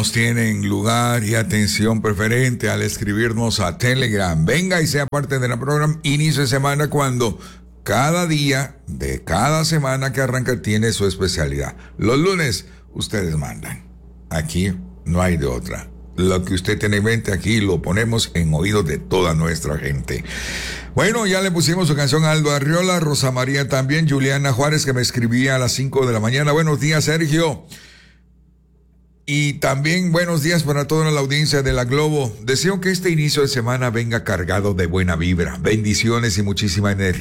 Todos tienen lugar y atención preferente al escribirnos a Telegram. Venga y sea parte de la programa Inicio de Semana, cuando cada día de cada semana que arranca tiene su especialidad. Los lunes ustedes mandan. Aquí no hay de otra. Lo que usted tiene en mente aquí lo ponemos en oídos de toda nuestra gente. Bueno, ya le pusimos su canción a Aldo Arriola, Rosa María también, Juliana Juárez, que me escribía a las 5 de la mañana. Buenos días, Sergio. Y también buenos días para toda la audiencia de La Globo. Deseo que este inicio de semana venga cargado de buena vibra, bendiciones y muchísima energía.